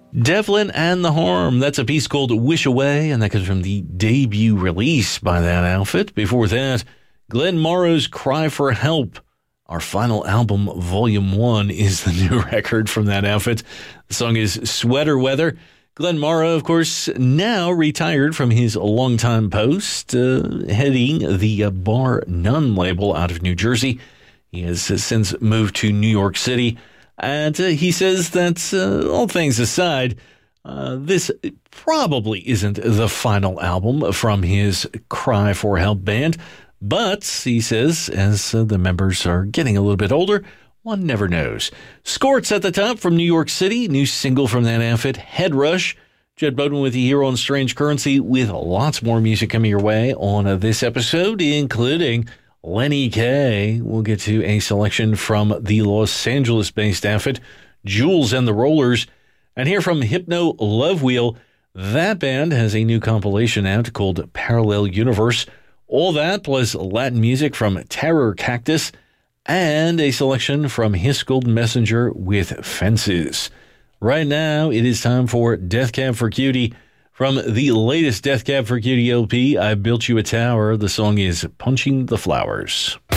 Devlin and the Harm. That's a piece called Wish Away, and that comes from the debut release by that outfit. Before that, Glenn Morrow's Cry for Help. Our final album, Volume 1, is the new record from that outfit. The song is Sweater Weather. Glenn Morrow, of course, now retired from his longtime post, heading the Bar None label out of New Jersey. He has since moved to New York City. And he says that, all things aside, this probably isn't the final album from his Cry for Help band. But, he says, as the members are getting a little bit older, one never knows. Scorts at the top from New York City. New single from that outfit, Head Rush. Jed Bowden with you here on Strange Currency, with lots more music coming your way on this episode, including Lenny Kaye. We'll get to a selection from the Los Angeles-based outfit, Jules and the Rollers. And here from Hypno Love Wheel, that band has a new compilation out called Parallel Universe. All that plus Latin music from Terror Cactus and a selection from Hiss Golden Messenger with Fences. Right now, it is time for Death Cab for Cutie. From the latest Death Cab for Cutie LP, I Built You a Tower. The song is Punching the Flowers.